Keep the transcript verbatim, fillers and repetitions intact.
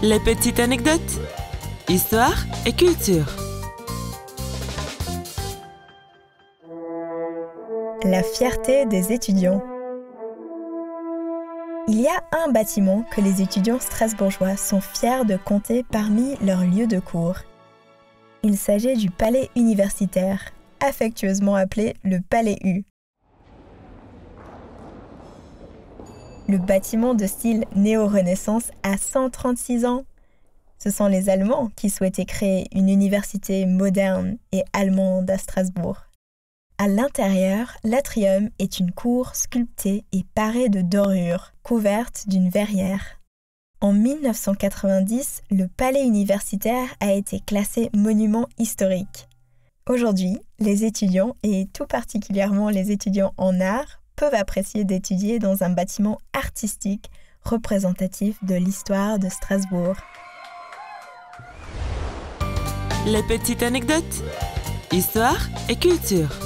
Les petites anecdotes, histoire et culture. La fierté des étudiants. Il y a un bâtiment que les étudiants strasbourgeois sont fiers de compter parmi leurs lieux de cours. Il s'agit du palais universitaire, affectueusement appelé le Palais U. Le bâtiment de style néo-renaissance a cent trente-six ans. Ce sont les Allemands qui souhaitaient créer une université moderne et allemande à Strasbourg. À l'intérieur, l'atrium est une cour sculptée et parée de dorures, couverte d'une verrière. En mille neuf cent quatre-vingt-dix, le palais universitaire a été classé monument historique. Aujourd'hui, les étudiants, et tout particulièrement les étudiants en art, peuvent apprécier d'étudier dans un bâtiment artistique représentatif de l'histoire de Strasbourg. Les petites anecdotes, histoire et culture.